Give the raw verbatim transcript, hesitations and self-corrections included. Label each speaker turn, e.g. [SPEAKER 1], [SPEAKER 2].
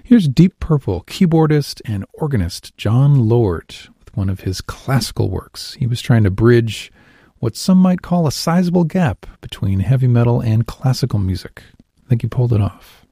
[SPEAKER 1] Here's Deep Purple keyboardist and organist Jon Lord with one of his classical works. He was trying to bridge what some might call a sizable gap between heavy metal and classical music. I think he pulled it off.